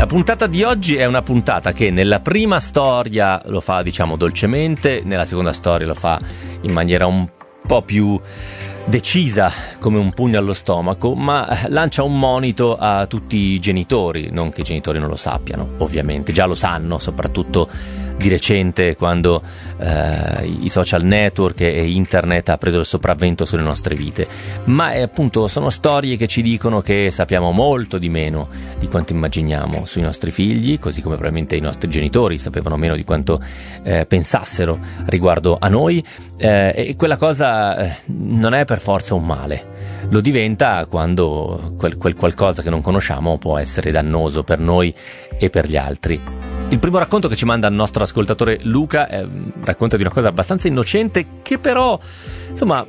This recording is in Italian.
La puntata di oggi è una puntata che nella prima storia lo fa, diciamo, dolcemente, nella seconda storia lo fa in maniera un po' più decisa, come un pugno allo stomaco, ma lancia un monito a tutti i genitori, non che i genitori non lo sappiano, ovviamente, già lo sanno, soprattutto di recente, quando i social network e internet ha preso il sopravvento sulle nostre vite, ma appunto sono storie che ci dicono che sappiamo molto di meno di quanto immaginiamo sui nostri figli, così come probabilmente i nostri genitori sapevano meno di quanto pensassero riguardo a noi, e quella cosa non è per forza un male. Lo diventa quando quel qualcosa che non conosciamo può essere dannoso per noi e per gli altri. Il primo racconto che ci manda il nostro ascoltatore Luca racconta di una cosa abbastanza innocente, che però, insomma,